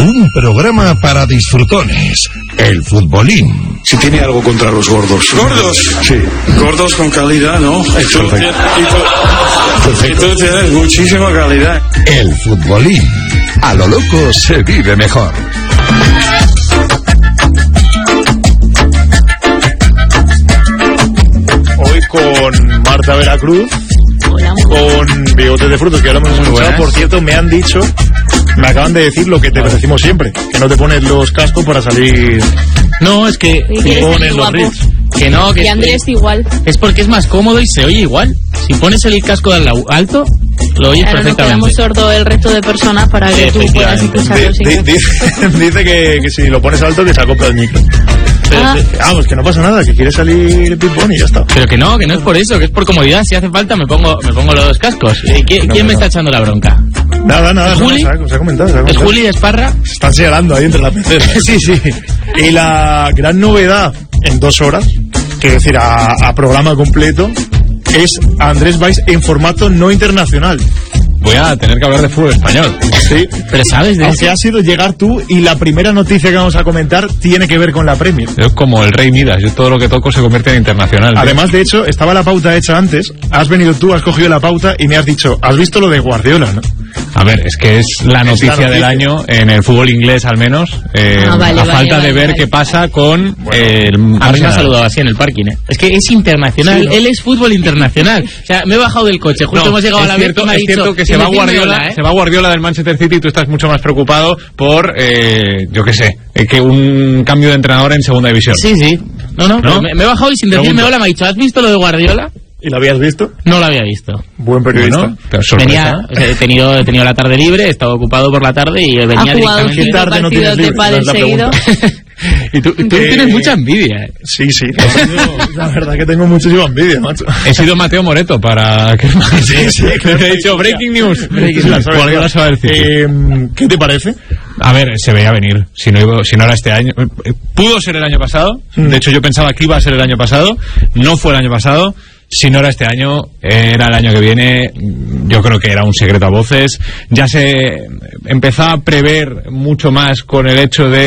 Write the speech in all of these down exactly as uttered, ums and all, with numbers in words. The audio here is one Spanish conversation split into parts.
Un programa para disfrutones. El futbolín. Si tiene algo contra los gordos. ¿Gordos? Sí. Gordos con calidad, ¿no? Y tú, y tú, y tú tienes muchísima calidad. El futbolín. A lo loco se vive mejor. Hoy con Marta Veracruz. Hola, con Bigotes de Frutos, que ahora hemos escuchado. Por cierto, me han dicho, me acaban de decir lo que te decimos siempre, que no te pones los cascos para salir. No, es que te pones los riffs. Que no, que y Andrés es, igual. Es porque es más cómodo y se oye igual. Si pones el casco de alto, lo oyes claro, perfectamente. No quedamos sordo el resto de personas para que tú puedas escucharlo sin di, di, Dice que, que si lo pones alto que se acopla el micro. Pero, ah. Vamos, que no pasa nada, que quiere salir ping-pong y ya está. Pero que no, que no es por eso, que es por comodidad. Si hace falta me pongo me pongo los cascos. ¿Quién, no, ¿quién no, me no. está echando la bronca? Nada, nada, ¿Es Juli? No, se ha comentado, se ha comentado. ¿Es Juli de Esparra? Se están señalando ahí entre las peceras. Sí, sí. Y la gran novedad en dos horas, que decir, a, a programa completo, es Andrés Valls en formato no internacional. Voy a tener que hablar de fútbol español. Sí, pero sabes de Aunque eso. ha sido llegar tú y la primera noticia que vamos a comentar tiene que ver con la Premier. Yo como el Rey Midas, yo todo lo que toco se convierte en internacional. Además, tío. De hecho, estaba la pauta hecha antes, has venido tú, has cogido la pauta y me has dicho, has visto lo de Guardiola, ¿no? A ver, es que es la noticia, es la noticia. del año en el fútbol inglés al menos, eh, ah, vale, a vale, falta vale, de ver vale. qué pasa con bueno, eh, el A mí me ha Arsenal. saludado así en el parking, ¿eh? Es que es internacional, Sí, ¿no? él es fútbol internacional. O sea, me he bajado del coche, justo No, hemos llegado es a la cierto, vez y me ha es dicho, cierto que se "Y va decirme Guardiola, hola, ¿eh?". se va Guardiola del Manchester City y tú estás mucho más preocupado por, eh, yo qué sé, eh, que un cambio de entrenador en segunda división. Sí, sí. No, no, ¿No? Me, me he bajado y sin decirme Pregunto. hola me ha dicho, ¿has visto lo de Guardiola? ¿Y lo habías visto? No lo había visto. Buen periodista. Bueno, pero sorpresa. Venía, o sea, he tenido he tenido la tarde libre, he estado ocupado por la tarde y venía Ha jugado directamente. cinco tarde no tienes partidos de libre? pádel Esa es la seguido. Y tú, tú Eh, tienes mucha envidia, ¿eh? Sí, sí. Tengo, la verdad que tengo muchísima envidia, macho. He sido Mateo Moreto para que Sí, sí, claro. he dicho breaking news. Sí, la sabes. Guardiola se va del City. Eh, ¿Qué te parece? A ver, se veía venir. Si no, iba, si no era este año. eh, Pudo ser el año pasado. Mm. De hecho, yo pensaba que iba a ser el año pasado. No fue el año pasado. Si no era este año, era el año que viene. Yo creo que era un secreto a voces. Ya se empezaba a prever mucho más con el hecho de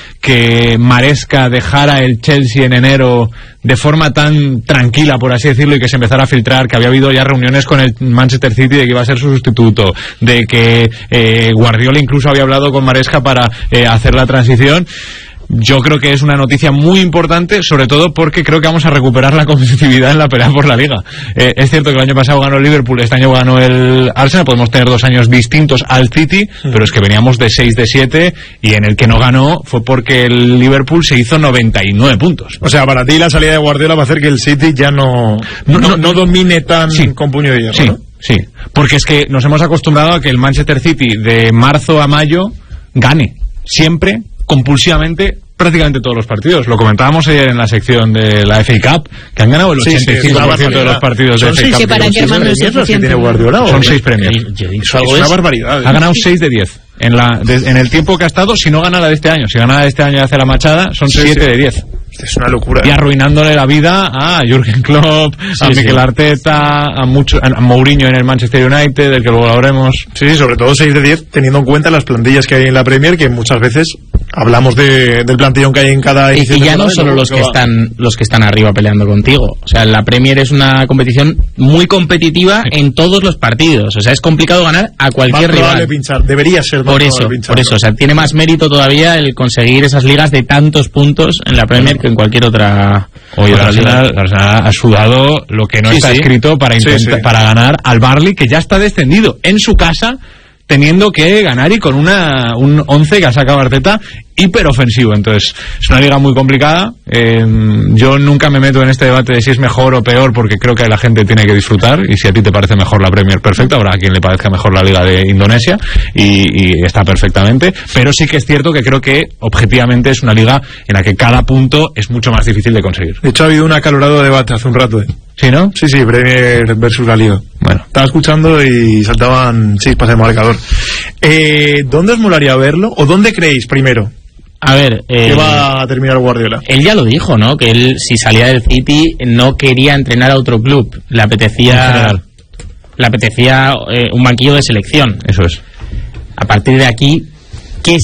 que Maresca dejara el Chelsea en enero de forma tan tranquila, por así decirlo, y que se empezara a filtrar que había habido ya reuniones con el Manchester City de que iba a ser su sustituto, de que eh, Guardiola incluso había hablado con Maresca para eh, hacer la transición. Yo creo que es una noticia muy importante, sobre todo porque creo que vamos a recuperar la competitividad en la pelea por la Liga. Eh, es cierto que el año pasado ganó el Liverpool, este año ganó el Arsenal, podemos tener dos años distintos al City, mm. pero es que veníamos de seis de siete y en el que no ganó fue porque el Liverpool se hizo noventa y nueve puntos. O sea, para ti la salida de Guardiola va a hacer que el City ya no, no, no, no domine tan sí, con puño de hierro, sí, ¿no? Sí, porque es que nos hemos acostumbrado a que el Manchester City de marzo a mayo gane, siempre, compulsivamente, prácticamente todos los partidos. Lo comentábamos ayer en la sección de la F A Cup, que han ganado el Sí, ochenta y cinco por ciento sí, de los partidos de son F A seis, Cup. que para que hermano es ¿Eso suficiente. tiene Guardiola? ¿o Son qué? seis premios. Yo he dicho Es algo una de eso. barbaridad. ¿eh? Ha ganado seis de diez. En, la, de, en el tiempo que ha estado, si no gana la de este año. Si gana la de este año y hace la machada, son Sí, siete sí. de diez. Es una locura. Y ¿eh? arruinándole la vida a Jürgen Klopp, a sí. Mikel Arteta, a, mucho, a Mourinho en el Manchester United, del que luego hablaremos. Sí, sí, sobre todo seis de diez, teniendo en cuenta las plantillas que hay en la Premier, que muchas veces hablamos de, del plantillón que hay en cada Y, edición. y ya de no temporada, solo los que va. están los que están arriba peleando contigo. O sea, la Premier es una competición muy competitiva Sí. en todos los partidos. O sea, es complicado ganar a Más cualquier probable rival. pinchar, debería ser más Por eso, probable pinchar, por eso, ¿no? o sea, tiene más mérito todavía el conseguir esas ligas de tantos puntos en la Premier que en cualquier otra. Hoy el otra liga. Arsenal, el Arsenal ha sudado lo que no Sí, está sí. escrito para, Sí, intenta- sí. para ganar al Burnley, que ya está descendido en su casa, teniendo que ganar y con una un once que ha sacado Arteta hiperofensivo. Entonces es una liga muy complicada. Eh, yo nunca me meto en este debate de si es mejor o peor, porque creo que la gente tiene que disfrutar, y si a ti te parece mejor la Premier, perfecto, habrá a quien le parezca mejor la liga de Indonesia y, y está perfectamente, pero sí que es cierto que creo que objetivamente es una liga en la que cada punto es mucho más difícil de conseguir. De hecho, ha habido un acalorado debate hace un rato. ¿eh? ¿Sí, no? Sí, sí, Premier versus la Liga. Bueno, Estaba escuchando y saltaban chispas de marcador. Eh, ¿Dónde os molaría verlo? ¿O dónde creéis, primero, A ver, eh, que va a terminar Guardiola? él ya lo dijo, ¿no? Que él, si salía del City, no quería entrenar a otro club. Le En apetecía, general. le apetecía eh, un banquillo de selección. eso es. A partir de aquí,